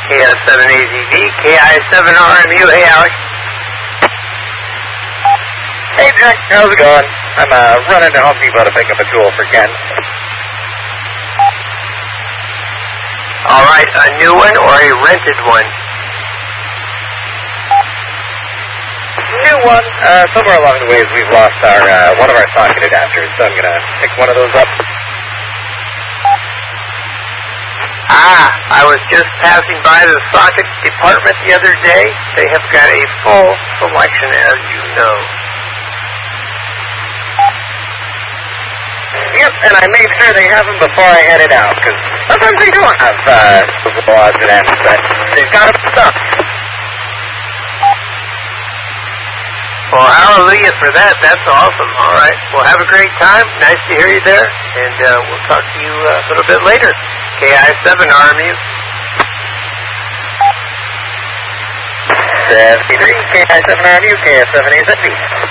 KS7AZD, KI7RMU. Hey, Alex. Hey, Jack. How's it going? I'm running to Home Depot to pick up a tool for Ken. All right, a new one or a rented one? New one. Somewhere along the ways we've lost our one of our socket adapters, so I'm gonna pick one of those up. I was just passing by the socket department the other day. They have got a full selection, as you know. Yep, and I made sure they have them before I headed out, because sometimes they don't have those odds and ends, but they've got them stuck. Well, hallelujah for that. That's awesome. All right. Well, have a great time. Nice to hear you there. And we'll talk to you a little bit later. KI7RMU. 73, KI7RMU, KS7AZD.